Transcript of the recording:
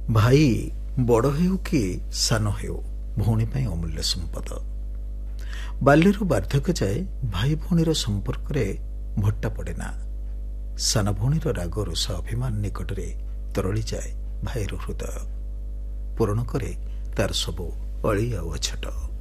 ଭାଇ ବଡ଼ ହେଉ କି ସାନ ହେଉ ଭଉଣୀ ପାଇଁ ଅମୂଲ୍ୟ ସମ୍ପଦ। ବାଲ୍ୟରୁ ବାର୍ଦ୍ଧକ୍ୟ ଯାଏ ଭାଇ ଭଉଣୀର ସମ୍ପର୍କରେ ଭଟ୍ଟା ପଡ଼େନା। ସାନ ଭଉଣୀର ରାଗ ରୁଷା ଅଭିମାନ ନିକଟରେ ତରଳିଯାଏ ଭାଇର ହୃଦୟ, ପୂରଣ କରେ ତାର ସବୁ ଅଳି ଆଉ ଅଛଟ।